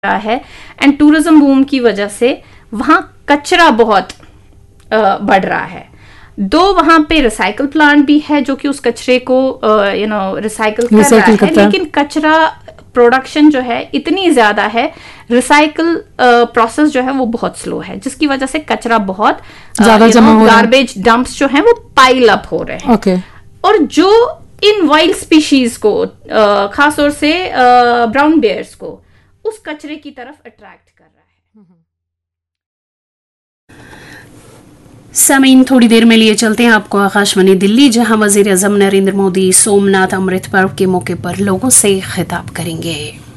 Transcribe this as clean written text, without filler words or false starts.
रहा है and tourism boom की वजह से वहां कचरा बहुत बढ़ रहा है। दो वहां पे रिसाइकल प्लांट भी है जो कि उस कचरे को रिसाइकल कर रहा है, लेकिन कचरा प्रोडक्शन जो है इतनी ज्यादा है, रिसाइकल प्रोसेस जो है वो बहुत स्लो है, जिसकी वजह से कचरा बहुत ज्यादा जमा हो रहा है। गार्बेज डंप्स जो है वो पाइल अप हो रहे हैं। okay. और जो इन वाइल्ड स्पीशीज को खासतौर से ब्राउन बेयर्स को उस कचरे की तरफ अट्रैक्ट कर रहा है। सामीन, थोड़ी देर में लिए चलते हैं आपको आकाशवाणी दिल्ली, जहां वजीर आजम नरेंद्र मोदी सोमनाथ अमृत पर्व के मौके पर लोगों से खिताब करेंगे।